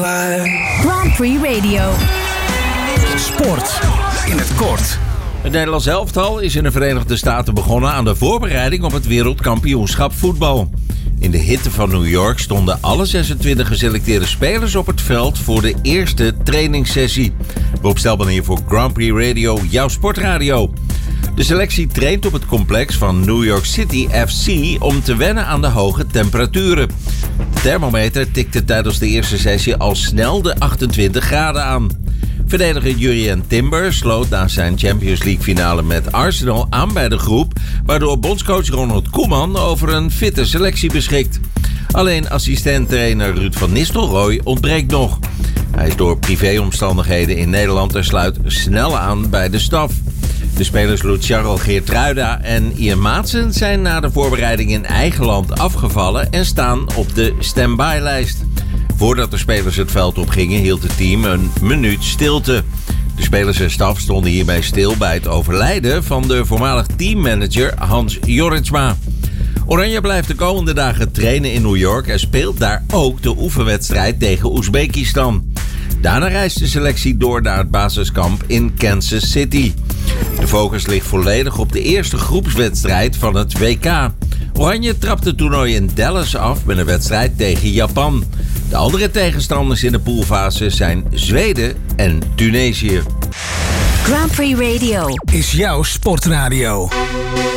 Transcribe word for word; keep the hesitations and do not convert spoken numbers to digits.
you are. Grand Prix Radio. Sport in het kort. Het Nederlands elftal is in de Verenigde Staten begonnen aan de voorbereiding op het wereldkampioenschap voetbal. In de hitte van New York stonden alle zesentwintig geselecteerde spelers op het veld voor de eerste trainingssessie. Rob Stelman hier voor Grand Prix Radio, jouw sportradio. De selectie traint op het complex van New York City F C om te wennen aan de hoge temperaturen. De thermometer tikte tijdens de eerste sessie al snel de achtentwintig graden aan. Verdediger Jurrien Timber sloot na zijn Champions League finale met Arsenal aan bij de groep, waardoor bondscoach Ronald Koeman over een fitte selectie beschikt. Alleen assistent-trainer Ruud van Nistelrooy ontbreekt nog. Hij is door privéomstandigheden in Nederland en sluit snel aan bij de staf. De spelers Luciano Geertruida en Ian Maatsen zijn na de voorbereiding in eigen land afgevallen en staan op de stand-by-lijst. Voordat de spelers het veld opgingen, hield het team een minuut stilte. De spelers en staf stonden hierbij stil bij het overlijden van de voormalig teammanager Hans Jorritsma. Oranje blijft de komende dagen trainen in New York en speelt daar ook de oefenwedstrijd tegen Oezbekistan. Daarna reist de selectie door naar het basiskamp in Kansas City. De focus ligt volledig op de eerste groepswedstrijd van het W K. Oranje trapt het toernooi in Dallas af met een wedstrijd tegen Japan. De andere tegenstanders in de poolfase zijn Zweden en Tunesië. Grand Prix Radio is jouw sportradio.